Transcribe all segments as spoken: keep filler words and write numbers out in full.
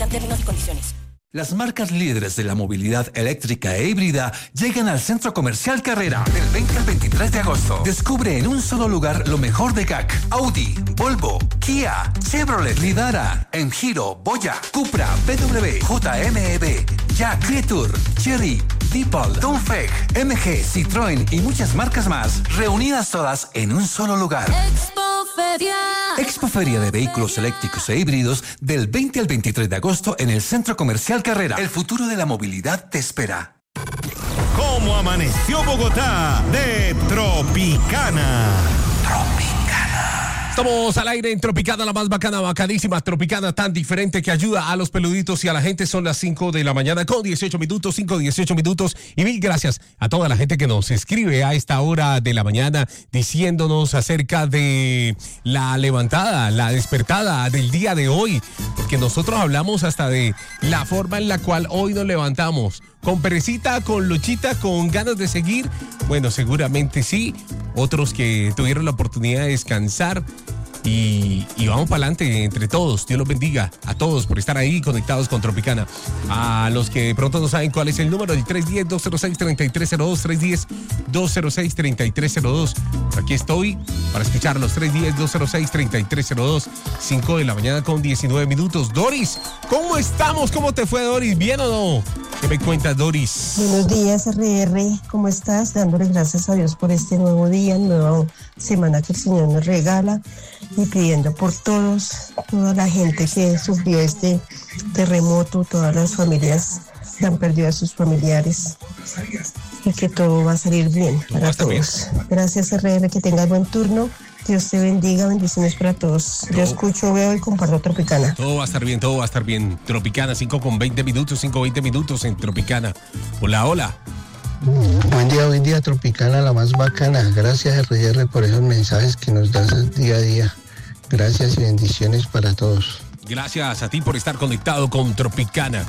Aplican términos y condiciones. Las marcas líderes de la movilidad eléctrica e híbrida llegan al Centro Comercial Carrera del veinte al veintitrés de agosto. Descubre en un solo lugar lo mejor de G A C, Audi, Volvo, Kia, Chevrolet, Lidara, Enjiro, Boya, Cupra, B W, J M E B, Jack, Creature, Chery, Deepal, Dongfeng, M G, Citroën y muchas marcas más, reunidas todas en un solo lugar. Expoferia. Expoferia de vehículos eléctricos e híbridos del veinte al veintitrés de agosto en el Centro Comercial Carrera. El futuro de la movilidad te espera. ¿Cómo amaneció Bogotá? De Tropicana. Tropicana. Estamos al aire en Tropicana, la más bacana, bacanísima, Tropicana tan diferente que ayuda a los peluditos y a la gente. Son las cinco de la mañana con dieciocho minutos, cinco, dieciocho minutos. Y mil gracias a toda la gente que nos escribe a esta hora de la mañana diciéndonos acerca de la levantada, la despertada del día de hoy. Porque nosotros hablamos hasta de la forma en la cual hoy nos levantamos. Con perecita, con luchita, con ganas de seguir. Bueno, seguramente sí. Otros que tuvieron la oportunidad de descansar. Y, y vamos para adelante entre todos. Dios los bendiga a todos por estar ahí conectados con Tropicana. A los que de pronto no saben cuál es el número, el tres uno cero, dos cero seis, tres tres cero dos, tres uno cero, dos cero seis, tres tres cero dos. Aquí estoy para escucharlos. tres uno cero, dos cero seis, tres tres cero dos. cinco de la mañana con diecinueve minutos. Doris, ¿cómo estamos? ¿Cómo te fue, Doris? ¿Bien o no? ¿Qué me cuentas, Doris? Buenos días, R R. ¿Cómo estás? Dándole gracias a Dios por este nuevo día, nueva semana que el Señor nos regala. Y pidiendo por todos, toda la gente que sufrió este terremoto, todas las familias que han perdido a sus familiares, y que todo va a salir bien para todos. Bien. Gracias, R R, que tengas buen turno. Dios te bendiga, bendiciones para todos. Yo escucho, veo y comparto Tropicana. Todo va a estar bien, todo va a estar bien. Tropicana, cinco con veinte minutos, cinco veinte minutos en Tropicana. Hola, hola. Buen día, buen día, Tropicana, la más bacana. Gracias, R R, por esos mensajes que nos das día a día. Gracias y bendiciones para todos. Gracias a ti por estar conectado con Tropicana.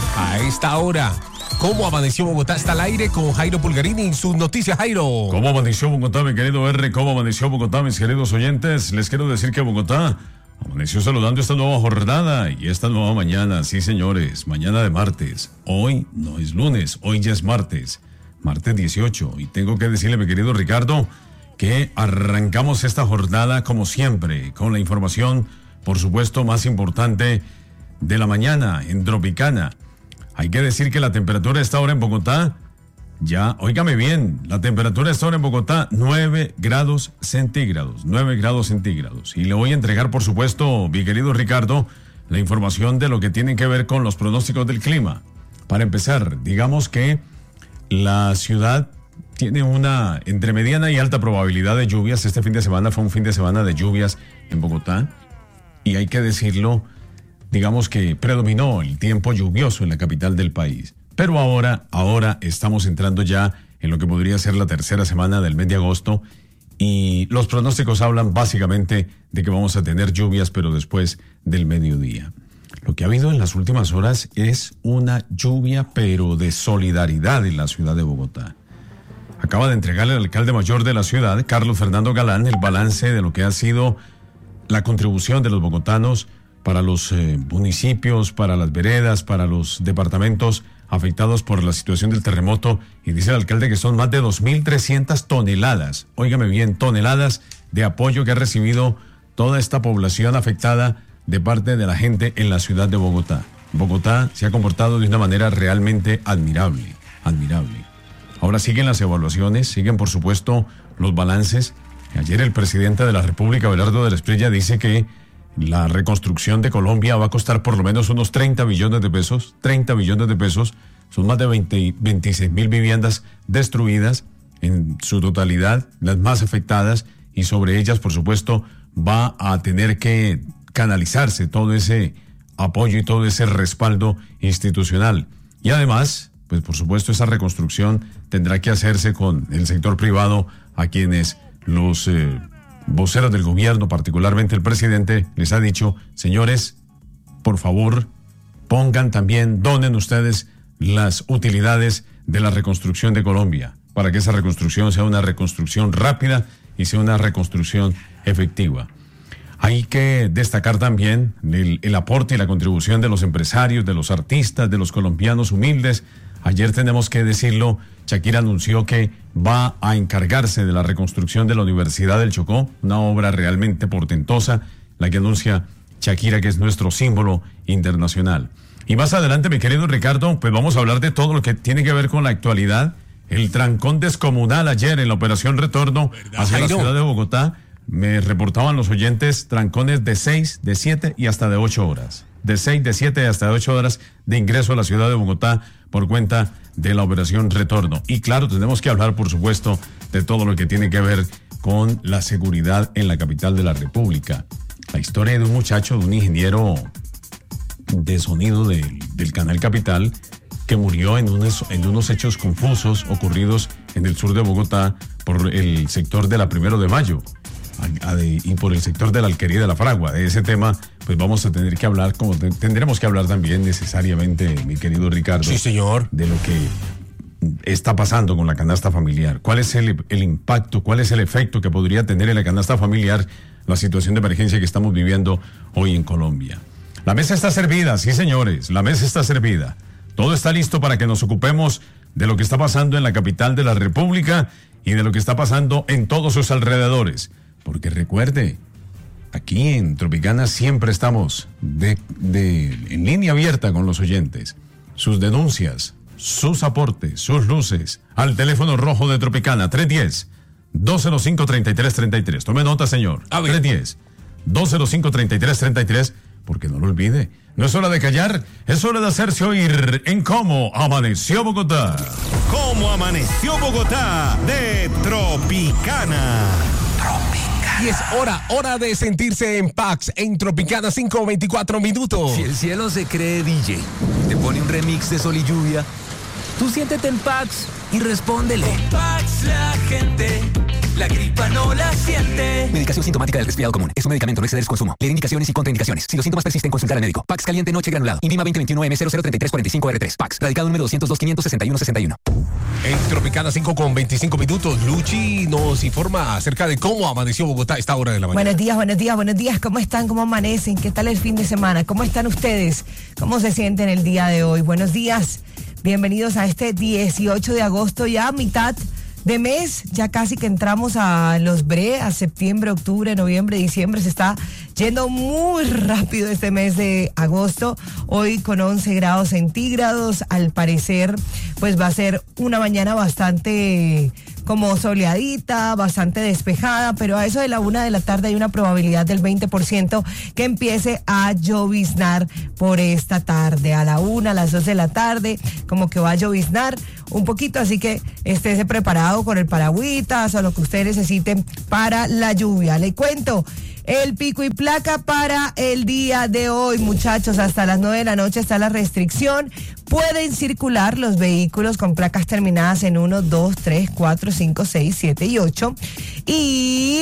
A esta hora, ¿cómo amaneció Bogotá? Está al aire con Jairo Pulgarini en sus noticias, Jairo. ¿Cómo amaneció Bogotá, mi querido R? ¿Cómo amaneció Bogotá, mis queridos oyentes? Les quiero decir que Bogotá amaneció saludando esta nueva jornada y esta nueva mañana. Sí, señores, mañana de martes. Hoy no es lunes, hoy ya es martes. Martes dieciocho. Y tengo que decirle, mi querido Ricardo, que arrancamos esta jornada como siempre, con la información, por supuesto, más importante de la mañana en Tropicana. Hay que decir que la temperatura está ahora en Bogotá, ya, óigame bien, la temperatura está ahora en Bogotá nueve grados centígrados, nueve grados centígrados. Y le voy a entregar, por supuesto, mi querido Ricardo, la información de lo que tiene que ver con los pronósticos del clima. Para empezar, digamos que la ciudad tiene una entre mediana y alta probabilidad de lluvias. Este fin de semana fue un fin de semana de lluvias en Bogotá. Y hay que decirlo, digamos que predominó el tiempo lluvioso en la capital del país. Pero ahora, ahora estamos entrando ya en lo que podría ser la tercera semana del mes de agosto. Y los pronósticos hablan básicamente de que vamos a tener lluvias, pero después del mediodía. Lo que ha habido en las últimas horas es una lluvia, pero de solidaridad en la ciudad de Bogotá. Acaba de entregarle al alcalde mayor de la ciudad, Carlos Fernando Galán, el balance de lo que ha sido la contribución de los bogotanos para los eh, municipios, para las veredas, para los departamentos afectados por la situación del terremoto. Y dice el alcalde que son más de dos mil trescientas toneladas, óigame bien, toneladas de apoyo que ha recibido toda esta población afectada de parte de la gente en la ciudad de Bogotá. Bogotá se ha comportado de una manera realmente admirable, admirable. Ahora siguen las evaluaciones, siguen por supuesto los balances. Ayer el presidente de la República, Abelardo de la Espriella, dice que la reconstrucción de Colombia va a costar por lo menos unos treinta billones de pesos, treinta billones de pesos, son más de veinte, veintiséis mil viviendas destruidas en su totalidad, las más afectadas, y sobre ellas por supuesto va a tener que canalizarse todo ese apoyo y todo ese respaldo institucional. Y además, pues por supuesto esa reconstrucción tendrá que hacerse con el sector privado, a quienes los eh, voceros del gobierno, particularmente el presidente, les ha dicho: señores, por favor, pongan también, donen ustedes las utilidades de la reconstrucción de Colombia, para que esa reconstrucción sea una reconstrucción rápida y sea una reconstrucción efectiva. Hay que destacar también el, el aporte y la contribución de los empresarios, de los artistas, de los colombianos humildes. Ayer tenemos que decirlo, Shakira anunció que va a encargarse de la reconstrucción de la Universidad del Chocó, una obra realmente portentosa, la que anuncia Shakira, que es nuestro símbolo internacional. Y más adelante, mi querido Ricardo, pues vamos a hablar de todo lo que tiene que ver con la actualidad. El trancón descomunal ayer en la operación retorno hacia la ciudad de Bogotá. Me reportaban los oyentes trancones de seis, de siete y hasta de ocho horas. De seis, de siete y hasta de ocho horas de ingreso a la ciudad de Bogotá por cuenta de la operación retorno. Y claro, tenemos que hablar, por supuesto, de todo lo que tiene que ver con la seguridad en la capital de la República. La historia de un muchacho, de un ingeniero de sonido de, del Canal Capital, que murió en unos, en unos hechos confusos ocurridos en el sur de Bogotá por el sector de la Primero de Mayo a, a de, y por el sector de la Alquería de la Fragua. De ese tema, pues vamos a tener que hablar, como te, tendremos que hablar también necesariamente, mi querido Ricardo. Sí, señor. De lo que está pasando con la canasta familiar. ¿Cuál es el, el impacto, cuál es el efecto que podría tener en la canasta familiar la situación de emergencia que estamos viviendo hoy en Colombia? La mesa está servida, sí señores, la mesa está servida. Todo está listo para que nos ocupemos de lo que está pasando en la capital de la República y de lo que está pasando en todos sus alrededores. Porque recuerde, aquí en Tropicana siempre estamos de, de, en línea abierta con los oyentes. Sus denuncias, sus aportes, sus luces, al teléfono rojo de Tropicana, tres uno cero, dos cero cinco, tres tres tres tres. Tome nota, señor. tres uno cero, dos cero cinco, tres tres tres tres. Porque no lo olvide, no es hora de callar, es hora de hacerse oír en Cómo Amaneció Bogotá. Cómo Amaneció Bogotá de Tropicana. Tropicana. Y es hora, hora de sentirse en Pax en Tropicana, cinco veinticuatro minutos. Si el cielo se cree D J, te pone un remix de Sol y Lluvia, tú siéntete en Pax y respóndele. Con Pax la gente, la gripa no la siente. Medicación sintomática del resfriado común. Es un medicamento, no exceder su consumo. Leer indicaciones y contraindicaciones. Si los síntomas persisten, consultar al médico. Pax caliente noche granulado. INVIMA veinte veintiuno M cero cero treinta y tres cuarenta y cinco R tres. Pax. Radicado número doscientos dos, quinientos sesenta y uno sesenta y uno. En Tropicana cinco con veinticinco minutos, Luchi nos informa acerca de cómo amaneció Bogotá a esta hora de la mañana. Buenos días, buenos días, buenos días. ¿Cómo están? ¿Cómo amanecen? ¿Qué tal el fin de semana? ¿Cómo están ustedes? ¿Cómo se sienten el día de hoy? Buenos días. Bienvenidos a este dieciocho de agosto, ya mitad de mes, ya casi que entramos a los bre, a septiembre, octubre, noviembre, diciembre. Se está yendo muy rápido este mes de agosto. Hoy con once grados centígrados, al parecer pues va a ser una mañana bastante como soleadita, bastante despejada, pero a eso de la una de la tarde hay una probabilidad del veinte por ciento que empiece a lloviznar por esta tarde. A la una, a las dos de la tarde, como que va a lloviznar un poquito, así que estése preparado con el paragüitas o lo que ustedes necesiten para la lluvia. Le cuento el pico y placa para el día de hoy, muchachos. Hasta las nueve de la noche está la restricción. Pueden circular los vehículos con placas terminadas en uno, dos, tres, cuatro, cinco, seis, siete y ocho. Y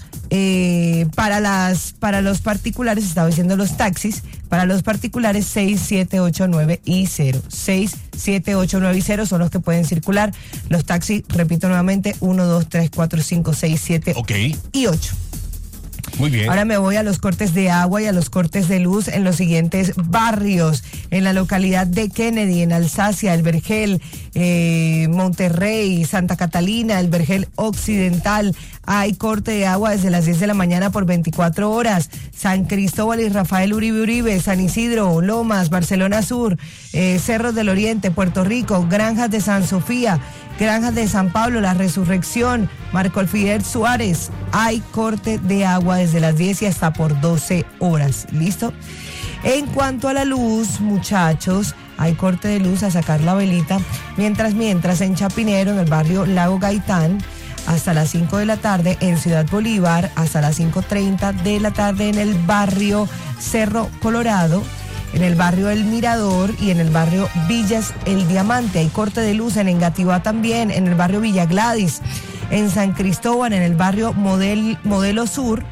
eh, para las para los particulares, estaba diciendo los taxis, para los particulares seis, siete, ocho, nueve y cero. seis, siete, ocho, nueve y cero son los que pueden circular. Los taxis, repito nuevamente, uno, dos, tres, cuatro, cinco, seis, siete okay. y ocho. Muy bien. Ahora me voy a los cortes de agua y a los cortes de luz en los siguientes barrios. En la localidad de Kennedy, en Alsacia, El Vergel, eh, Monterrey, Santa Catalina, El Vergel Occidental. Hay corte de agua desde las diez de la mañana por veinticuatro horas. San Cristóbal y Rafael Uribe Uribe, San Isidro, Lomas, Barcelona Sur, eh, Cerros del Oriente, Puerto Rico, Granjas de San Sofía, Granjas de San Pablo, La Resurrección, Marco Alfidel Suárez. Hay corte de agua desde las diez y hasta por doce horas. ¿Listo? En cuanto a la luz, muchachos, hay corte de luz a sacar la velita. Mientras, mientras en Chapinero, en el barrio Lago Gaitán, hasta las cinco de la tarde, en Ciudad Bolívar, hasta las cinco treinta de la tarde en el barrio Cerro Colorado, en el barrio El Mirador y en el barrio Villas El Diamante. Hay corte de luz en Engativá también, en el barrio Villa Gladys, en San Cristóbal, en el barrio Model, Modelo Sur,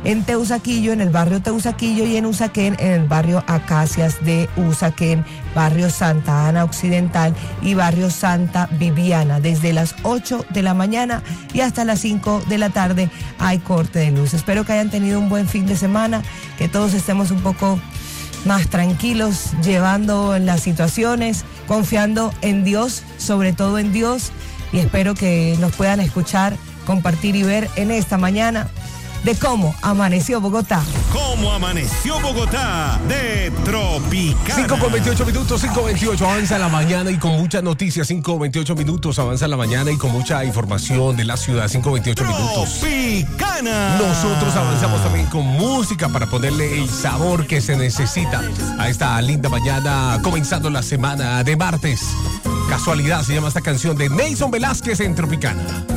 en Teusaquillo, en el barrio Teusaquillo, y en Usaquén, en el barrio Acacias de Usaquén, barrio Santa Ana Occidental y barrio Santa Viviana. Desde las ocho de la mañana y hasta las cinco de la tarde hay corte de luz. Espero que hayan tenido un buen fin de semana, que todos estemos un poco más tranquilos, llevando las situaciones, confiando en Dios, sobre todo en Dios, y espero que nos puedan escuchar, compartir y ver en esta mañana de cómo amaneció Bogotá. ¿Cómo amaneció Bogotá? De Tropicana. cinco con veintiocho minutos, cinco veintiocho, avanza la mañana y con muchas noticias. cinco veintiocho minutos, avanza la mañana y con mucha información de la ciudad. cinco veintiocho minutos. Tropicana. Nosotros avanzamos también con música para ponerle el sabor que se necesita a esta linda mañana, comenzando la semana de martes. Casualidad se llama esta canción de Nelson Velázquez en Tropicana.